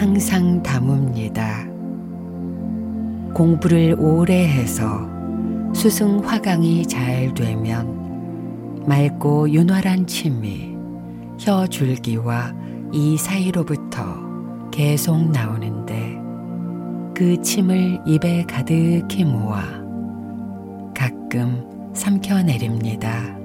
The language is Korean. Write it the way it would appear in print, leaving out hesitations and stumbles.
항상 담읍니다. 공부를 오래 해서 수승 화강이 잘 되면 맑고 윤활한 침이 혀 줄기와 이 사이로부터 계속 나오는데 그 침을 입에 가득히 모아 가끔 삼켜내립니다.